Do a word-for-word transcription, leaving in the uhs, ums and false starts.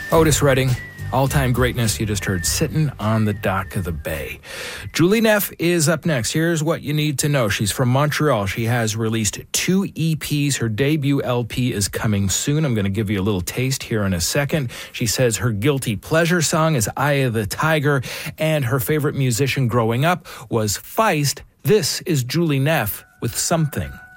Otis Redding, all-time greatness. You just heard Sittin' on the Dock of the Bay. Julie Neff is up next. Here's what you need to know. She's from Montreal. She has released two E Ps. Her debut L P is coming soon. I'm going to give you a little taste here in a second. She says her guilty pleasure song is Eye of the Tiger, and her favorite musician growing up was Feist. This is Julie Neff with Something.